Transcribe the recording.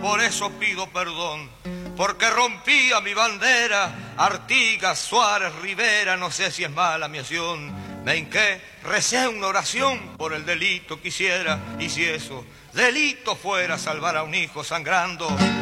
por eso pido perdón, porque rompía mi bandera, Artigas, Suárez, Rivera, no sé si es mala mi acción. Me hinqué, recé una oración por el delito que hiciera, y si eso delito fuera salvar a un hijo sangrando,